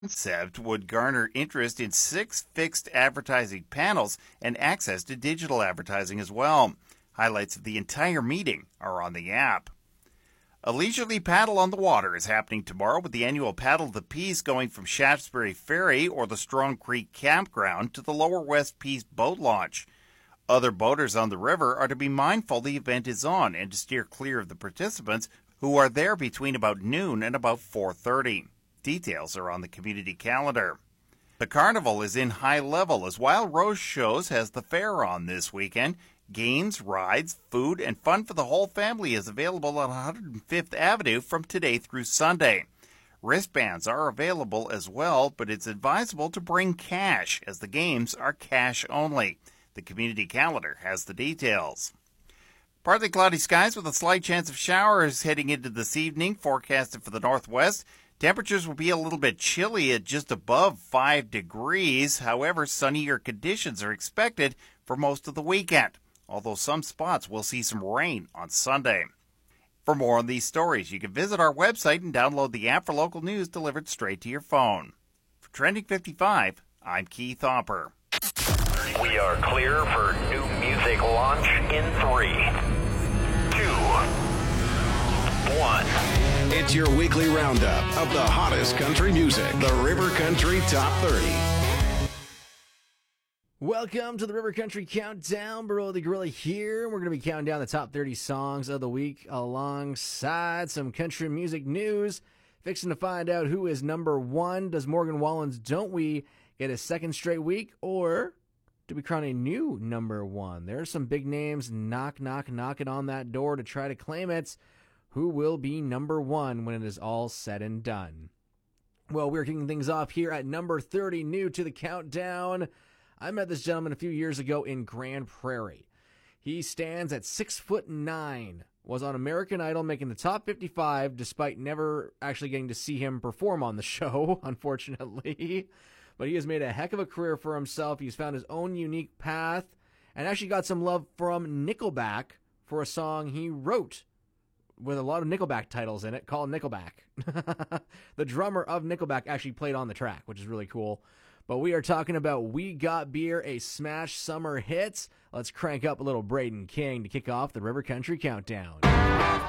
concept would garner interest in 6 fixed advertising panels and access to digital advertising as well. Highlights of the entire meeting are on the app. A leisurely paddle on the water is happening tomorrow with the annual Paddle of the Peace going from Shaftesbury Ferry or the Strong Creek Campground to the Lower West Peace boat launch. Other boaters on the river are to be mindful the event is on and to steer clear of the participants who are there between about noon and about 4:30. Details are on the community calendar. The carnival is in high level as Wild Rose Shows has the fair on this weekend. Games, rides, food, and fun for the whole family is available on 105th Avenue from today through Sunday. Wristbands are available as well, but it's advisable to bring cash as the games are cash only. The community calendar has the details. Partly cloudy skies with a slight chance of showers heading into this evening, forecasted for the northwest. Temperatures will be a little bit chilly at just above 5 degrees. However, sunnier conditions are expected for most of the weekend, although some spots will see some rain on Sunday. For more on these stories, you can visit our website and download the app for local news delivered straight to your phone. For Trending 55, I'm Keith Hopper. We are clear for new music launch in 3, 2, 1. It's your weekly roundup of the hottest country music, the River Country Top 30. Welcome to the River Country Countdown. Burrow the Gorilla here. We're going to be counting down the top 30 songs of the week alongside some country music news. Fixing to find out who is number one. Does Morgan Wallen's Don't We get a second straight week, or do we crown a new number one? There are some big names knocking on that door to try to claim it. Who will be number one when it is all said and done? Well, we're kicking things off here at number 30, new to the countdown. I met this gentleman a few years ago in Grand Prairie. He stands at 6'9", was on American Idol making the top 55 despite never actually getting to see him perform on the show, unfortunately. But he has made a heck of a career for himself. He's found his own unique path and actually got some love from Nickelback for a song he wrote with a lot of Nickelback titles in it called Nickelback. The drummer of Nickelback actually played on the track, which is really cool. But we are talking about We Got Beer, a smash summer hit. Let's crank up a little Braden King to kick off the River Country Countdown.